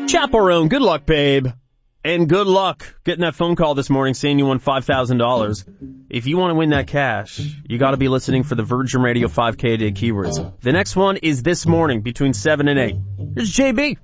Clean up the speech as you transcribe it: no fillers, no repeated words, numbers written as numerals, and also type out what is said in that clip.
Chaperone, good luck, babe. And good luck getting that phone call this morning saying you won $5,000. If you want to win that cash, you got to be listening for the Virgin Radio 5K a day keywords. The next one is this morning between 7 and 8. Here's JB.